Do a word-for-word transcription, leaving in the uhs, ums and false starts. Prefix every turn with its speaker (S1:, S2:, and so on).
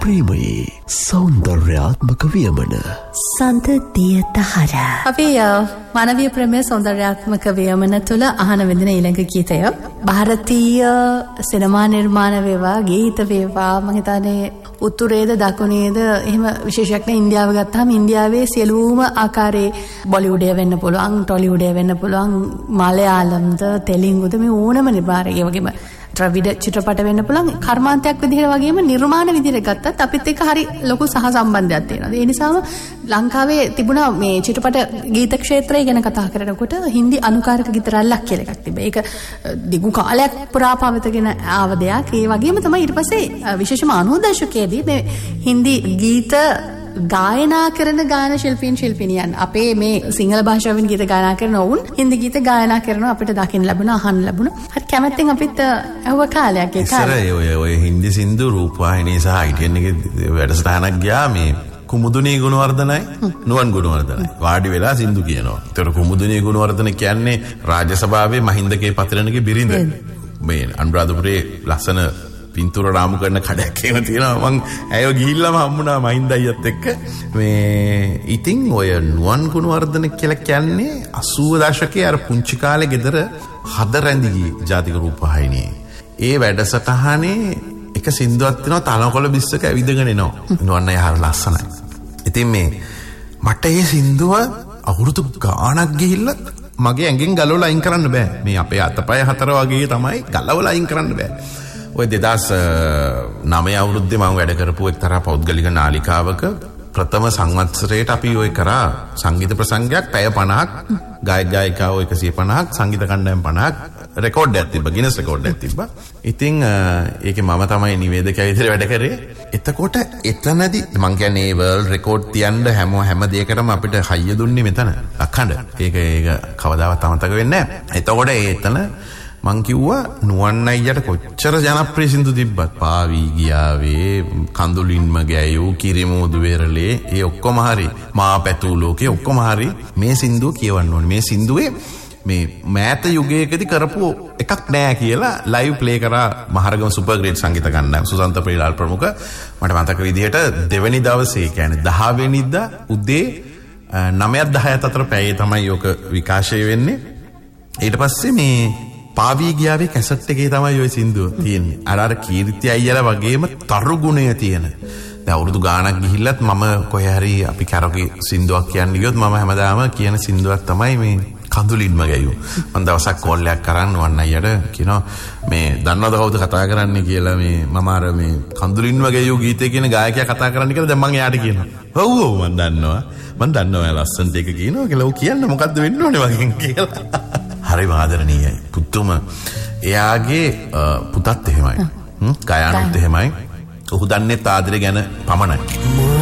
S1: ප්‍රේමයේ සෞන්දර්යාත්මක වියමන
S2: සඳදිය දහර.
S3: අපි මානවීය ප්‍රේමයේ සෞන්දර්යාත්මක වියමන තුළ අහන විඳින ඊළඟ ගීතය ಭಾರತೀಯ සිනමා නිර්මාණ වේවා ගීත වේවා මම හිතන්නේ උතුරේද දකුණේද එහෙම විශේෂයක් නෑ. ඉන්දියාව ගත්තාම ඉන්දියාවේ සියලුම ආකාරයේ බොලිවුඩය වෙන්න පුළුවන්, ටොලිවුඩය වෙන්න පුළුවන්, මලයාලම්ද, තෙලිඟුද මේ ඕනම නිර්මාණය ඒ වගේම ත්‍රිවිධ චිත්‍රපට වෙන්න පුළුවන්. කර්මාන්තයක් විදිහට වගේම නිර්මාණ විදිහට ගත්තත් අපිත් එක්ක හරි ලොකු සහ සම්බන්ධයක් තියෙනවා. ඒ නිසාම ලංකාවේ තිබුණා මේ චිත්‍රපට ගීත ක්ෂේත්‍රය ගැන කතා කරනකොට හින්දි අනුකාරක ගීත රැල්ලක් කියලා එකක් තිබ්බා. ඒක දිගු කාලයක් පුරා පවතගෙන ආව දෙයක්. ඒ වගේම තමයි ඊට පස්සේ විශේෂම අනූ දශකයේදී මේ හින්දි ගීත ගායනා කරන ගායන ශිල්පීන් ශිල්පිනියන් අපේ මේ සිංහල භාෂාවෙන් ගීත ගායනා කරන ඔවුන් හින්දි ගීත ගායනා කරනවා අපිට දකින්න ලැබුණා, අහන්න ලැබුණා. හරි කැමැත්තෙන් අපිත් ඇහුව කාලයක් ඒ කාලේ.
S4: ඉස්සර ඔය ඔය හින්දි සින්දු රූපවාහිනී සහ ආයි ටි එන් එකේ වැඩසටහනක් ගියා මේ කුමුදුනී ගුණවර්ධනයි නුවන් ගුණවර්ධනයි වාඩි වෙලා සින්දු කියනවා. ඒතර කුමුදුනී ගුණවර්ධන කියන්නේ රාජ්‍යසභාවේ මහින්දගේ පතිරණගේ බිරිඳ. මේ අනුරාධපුරේ ලස්සන පින්තූර රාමු කරන කඩයක් එහෙම තියෙනවා. මං ඇයව ගිහිල්ලාම හම්බුණා මහින්ද අයියත් එක්ක. මේ ඉතින් ඔය නුවන් ගුණවර්ධන කියලා කියන්නේ අසූව දශකයේ අර පුංචි කාලේ ගෙදර හදරැඳි ජාතික රූපවාහිනියේ. ඒ වැඩසටහනේ එක සින්දුවක් තියෙනවා තනකොළ බිස්සක ඇවිදගෙන එනවා. නුවන් අය හරිය ලස්සනයි. ඉතින් මේ මට මේ සින්දුව අවුරුදු ගාණක් ගිහිල්ලා මගේ ඇඟෙන් ගලවලා අයින් කරන්න බෑ. මේ අපේ අතපය හතර වගේ තමයි ගලවලා අයින් කරන්න බෑ. ඔය දෙදහස් නවය අවුරුද්දේ මම වැඩ කරපු එක්තරා පෞද්ගලික නාලිකාවක ප්‍රථම සංවත්සරයට අපි ඔය කරා සංගීත ප්‍රසංගයක් පැය පනහක් ගායක ගායිකාවෝ එකසිය පනහක් සංගීත කණ්ඩායම් පනහක් රෙකෝඩ් එකක් තිබ්බා, ගිනස් රෙකෝඩ් එකක් තිබ්බා. ඉතින් ඒකේ මම තමයි නිවේදකයා විදිහට වැඩ කරේ. එතකොට එතනදී මං කියන්නේ වර්ල්ඩ් රෙකෝඩ් තියන්න හැම හැම දෙයකටම අපිට හයිය දුන්නේ මෙතන අඛණ්ඩ. ඒක ඒක කවදාවත් අමතක වෙන්නේ නැහැ. එතකොට එතන මං කිව්වා නුවන් අයියට කොච්චර ජනප්‍රිය සින්දු තිබ්බත් පාවී ගියාවේ, කඳුලින්ම ගෑයූ, කිරිමෝදු වෙරළේ, ඒ ඔක්කොම හරි, මා පැතූ ලෝකේ ඔක්කොම හරි මේ සින්දුව කියවන්න ඕනේ. මේ සින්දුවේ මේ මෑත යුගයකදී කරපු එකක් නෑ කියලා ලයිව් ප්ලේ කරා මහරගම සුපර් ග්‍රේඩ් සංගීත කණ්ඩායම සුසන්ත ප්‍රීලාල් ප්‍රමුඛ. මට මතක විදිහට දෙවැනි දවසේ කියන්නේ දහ වෙනිදා උදේ නවයත් දහයත් අතර පැයේ තමයි ඔක විකාශය වෙන්නේ. ඊට පස්සේ මේ පාවී ගියාවේ කැසට් එකේ තමයි ওই සින්දුව තියෙන්නේ. අර අර කීර්ති අයියලා වගේම තරු ගුණය තියෙන. දැන් අවුරුදු ගාණක් ගිහිල්ලත් මම කොහේ හරි අපි කරෝකේ සින්දුවක් කියන්න ගියොත් මම හැමදාම කියන සින්දුවක් තමයි මේ කඳුලින්ම ගැයූ. මම දවසක් කෝල් එකක් කරන් වන් අයියට කියනවා මේ දන්නවද කවුද කතා කරන්නේ කියලා මේ මම අර මේ කඳුලින්ම ගැයූ ගීතේ කියන ගායකයා කතා කරන්න කියලා දැන් මම එයාට කියනවා. ඔව් ඔව් මම දන්නවා. මම දන්නවා ලස්සනට ඒක කියනවා කියලා. ඔව් කියන්න මොකද්ද වෙන්න ඕනේ වගේ කියලා. හරි ආදරණීයයි. පුතුම එයාගේ පුතත් එහෙමයි. ගයානුත් එහෙමයි. ඔහු දන්නේ ආදරය ගැන පමණයි.